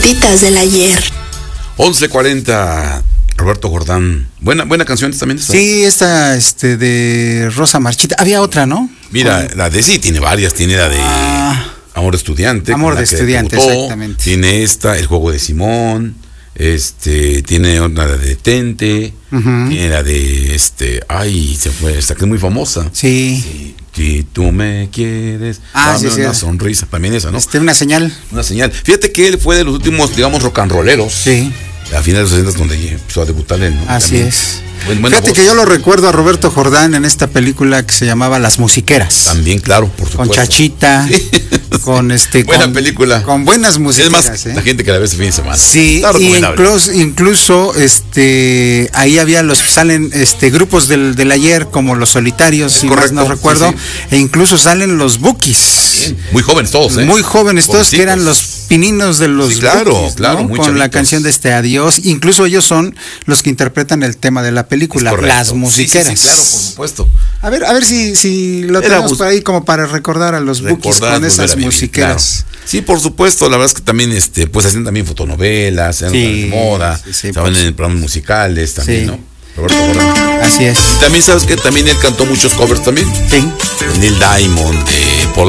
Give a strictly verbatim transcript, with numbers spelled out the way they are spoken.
favoritas del ayer. once cuarenta, Roberto Jordán. Buena, buena canción también esta. Sí, esta este, de Rosa Marchita. Había otra, ¿no? Mira, Con... la de sí, tiene varias. Tiene la de Ah, Amor de Estudiante. Amor de Estudiante, debutó, exactamente. Tiene esta, El Juego de Simón. Este, tiene otra, la de Detente. uh-huh. Tiene la de, este, ay, se fue, esta que es muy famosa. Sí. Sí, si tú me quieres, Ah, dame sí, una sí. sonrisa. También esa, ¿no? Este, una señal. Una señal. Fíjate que él fue de los últimos, digamos, rock and rolleros. Sí. A finales de los sesenta donde empezó a debutar él, ¿no? Así También. es. Buen, buena Fíjate voz. que yo lo recuerdo a Roberto Jordán en esta película que se llamaba Las Musiqueras. También, claro, por supuesto. Con Chachita, Sí. con este Buena con, película. con buenas Es más, musiqueras, ¿eh? la gente que la ve este fin de semana. Sí, Está y recomendable. incluso, incluso este ahí había los salen este grupos del, del ayer como Los Solitarios, si correcto, más no recuerdo, sí, e incluso salen los Bookies. Muy jóvenes todos, ¿eh? Muy jóvenes todos, que eran Jovencitos. los pininos de los Sí, claro, Bookies, claro, ¿no? muy Con la chavitos. canción de este Adiós, incluso ellos son los que interpretan el tema de la película, Es correcto. Las Musiqueras. Sí, sí, sí, claro, por supuesto. A ver, a ver si, si lo Era tenemos bus- por ahí como para recordar a los Bookies Recordar, con volver esas a vivir, musiqueras. claro. Sí, por supuesto, la verdad es que también, este, pues hacían también fotonovelas, eran Sí, de moda, sí, sí, estaban pues. en programas musicales también, Sí. ¿no? Roberto Jordán. Así es. Y también sabes que también él cantó muchos covers también. Sí. Neil Diamond, eh, Paul